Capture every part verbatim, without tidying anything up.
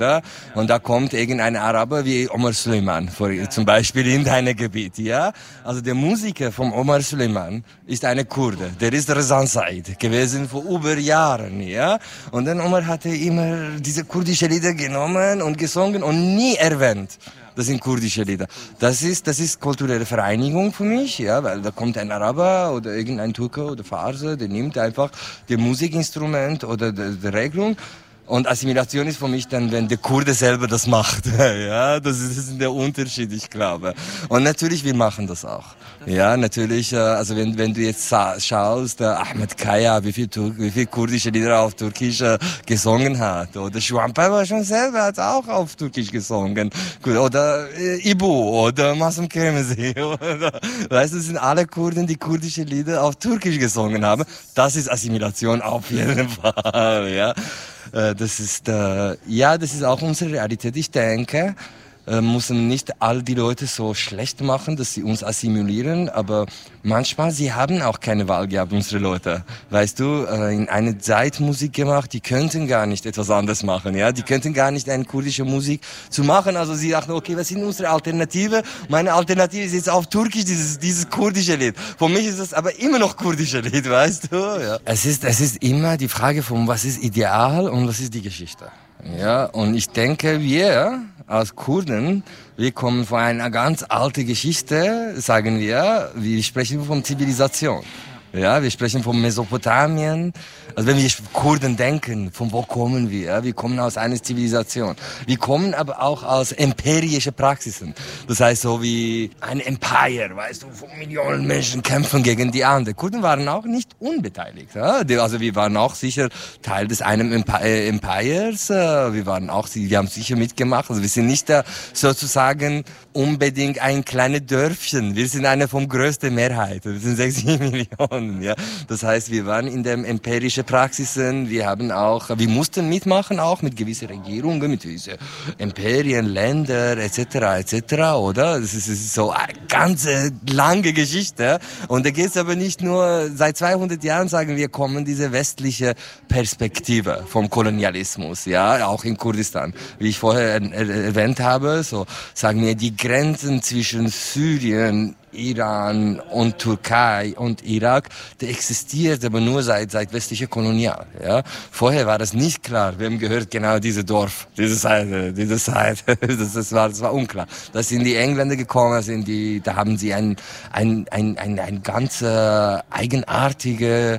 Ja? Und da kommt irgendein Araber wie Omar Süleyman, zum Beispiel in deinem Gebiet. Ja? Also der Musiker von Omar Süleyman ist eine Kurde. Der ist Rezan Said gewesen vor über Jahren. Ja? Und dann Omar hatte immer diese kurdische Lieder genommen und gesungen und nie erwähnt. Das sind kurdische Lieder. Das ist, das ist kulturelle Vereinigung für mich, ja, weil da kommt ein Araber oder irgendein Türke oder Farse, der nimmt einfach das Musikinstrument oder die, die Regelung. Und Assimilation ist für mich dann, wenn der Kurde selber das macht. Ja, das ist, das ist der Unterschied, ich glaube. Und natürlich, wir machen das auch. Ja, natürlich, also wenn, wenn du jetzt schaust, Ahmed Kaya, wie viel, wie viel kurdische Lieder auf Türkisch gesungen hat. Oder Şuan Pervaşan selber hat auch auf Türkisch gesungen. Oder Ibu oder Masum Kermezi. Weißt du, das sind alle Kurden, die kurdische Lieder auf Türkisch gesungen haben. Das ist Assimilation auf jeden Fall, ja. Das ist, äh, ja, das ist auch unsere Realität. Ich denke, äh, müssen nicht all die Leute so schlecht machen, dass sie uns assimilieren, aber manchmal, sie haben auch keine Wahl gehabt, unsere Leute. Weißt du, äh, in einer Zeit Musik gemacht, die könnten gar nicht etwas anderes machen, ja. Die könnten gar nicht eine kurdische Musik zu machen. Also sie dachten, okay, was sind unsere Alternative? Meine Alternative ist jetzt auf Türkisch dieses, dieses kurdische Lied. Für mich ist das aber immer noch kurdische Lied, weißt du, ja. Es ist, es ist immer die Frage von, was ist ideal und was ist die Geschichte. Ja, und ich denke, wir als Kurden, wir kommen von einer ganz alten Geschichte, sagen wir, wir sprechen von Zivilisation. Ja, wir sprechen von Mesopotamien. Also wenn wir Kurden denken, von wo kommen wir? Wir kommen aus einer Zivilisation. Wir kommen aber auch aus empirische Praxisen. Das heißt so wie ein Empire, weißt du, von Millionen Menschen kämpfen gegen die anderen. Kurden waren auch nicht unbeteiligt. Ja? Also wir waren auch sicher Teil des einen Empires. Wir waren auch, wir haben sicher mitgemacht. Also wir sind nicht da sozusagen unbedingt ein kleines Dörfchen. Wir sind eine vom größten Mehrheit. Wir sind sechs Millionen. Ja, das heißt, wir waren in den empirischen Praxisen, wir haben auch, wir mussten mitmachen auch mit gewissen Regierungen, mit gewissen Imperien, Länder et cetera et cetera, oder? Das ist, das ist so eine ganz lange Geschichte und da geht es aber nicht nur, seit zweihundert Jahren sagen wir, kommen diese westliche Perspektive vom Kolonialismus, ja, auch in Kurdistan. Wie ich vorher erwähnt habe, so sagen wir, die Grenzen zwischen Syrien, Iran und Türkei und Irak, der existiert aber nur seit seit westlicher Kolonial. Ja, vorher war das nicht klar, wem gehört genau dieses Dorf, diese Seite, diese Seite. Das, das war das war unklar. Da sind die Engländer gekommen, sind die, da haben sie ein ein ein ein, ein ganz äh, eigenartige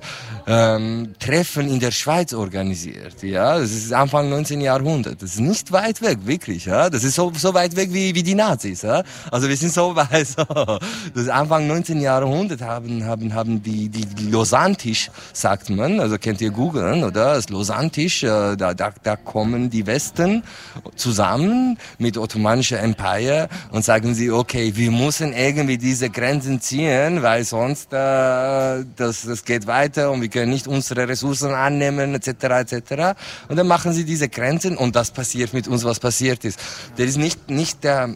ähm, Treffen in der Schweiz organisiert. Ja, das ist Anfang neunzehnten Jahrhundert. Das ist nicht weit weg, wirklich. Ja, das ist so so weit weg wie wie die Nazis. Ja, also wir sind so weit. So. Das Anfang neunzehnten Jahrhundert haben, haben, haben die, die, die Lausanne-Tisch, sagt man, also könnt ihr googeln, oder? Das Lausanne-Tisch, äh, da, da, da kommen die Westen zusammen mit Ottomanischer Empire und sagen sie, okay, wir müssen irgendwie diese Grenzen ziehen, weil sonst, äh, das, das geht weiter und wir können nicht unsere Ressourcen annehmen, et cetera et cetera. Und dann machen sie diese Grenzen und das passiert mit uns, was passiert ist. Der ist nicht, nicht der,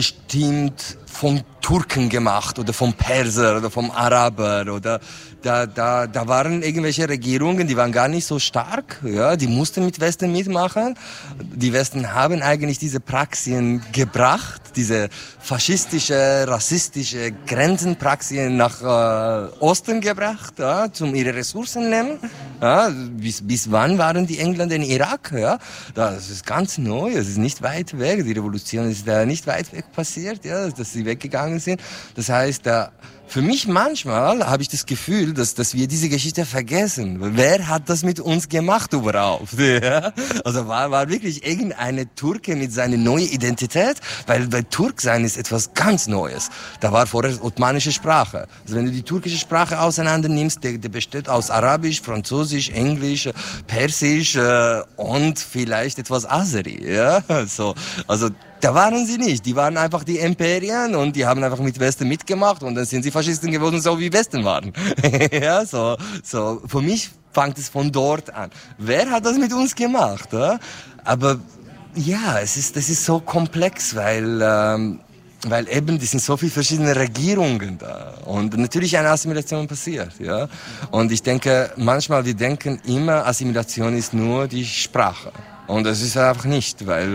bestimmt vom Turken gemacht oder vom Perser oder vom Araber oder da da da waren irgendwelche Regierungen, die waren gar nicht so stark, ja, die mussten mit Westen mitmachen. Die Westen haben eigentlich diese Praxien gebracht, diese faschistische, rassistische Grenzenpraxien nach äh, Osten gebracht, ja, zum ihre Ressourcen nehmen. Ja, bis bis wann waren die Engländer in Irak, ja? Das ist ganz neu, es ist nicht weit weg, die Revolution ist da nicht weit weg passiert, ja, dass sie weggegangen sind. Das heißt, da für mich manchmal habe ich das Gefühl, dass, dass wir diese Geschichte vergessen. Wer hat das mit uns gemacht überhaupt? Ja? Also war, war wirklich irgendeine Türke mit seiner neuen Identität? Weil, weil Turk sein ist etwas ganz Neues. Da war vorher ottomanische Sprache. Also wenn du die türkische Sprache auseinander nimmst, der, der besteht aus Arabisch, Französisch, Englisch, Persisch äh, und vielleicht etwas Azeri. Ja? So, also da waren sie nicht. Die waren einfach die Imperien und die haben einfach mit Westen mitgemacht und dann sind sie Faschisten geworden, so wie Westen waren. Ja, so, so. Für mich fängt es von dort an. Wer hat das mit uns gemacht? Ja? Aber ja, es ist, das ist so komplex, weil, ähm, weil eben, das sind so viele verschiedene Regierungen da und natürlich eine Assimilation passiert, ja. Und ich denke, manchmal wir denken immer, Assimilation ist nur die Sprache und das ist einfach nicht, weil